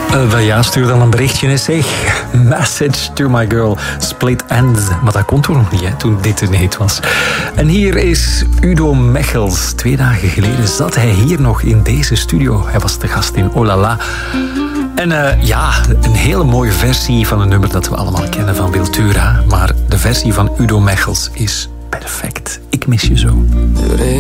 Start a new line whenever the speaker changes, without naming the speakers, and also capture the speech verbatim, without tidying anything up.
Uh, wel ja, stuur dan een berichtje en zeg. Message to my girl. Split Ends. Maar dat kon toen nog niet, hè, toen dit een hit was. En hier is Udo Mechels. Twee dagen geleden zat hij hier nog in deze studio. Hij was de gast in Olala. En uh, ja, een hele mooie versie van een nummer dat we allemaal kennen van Wiltura. Maar de versie van Udo Mechels is perfect. Ik mis je zo.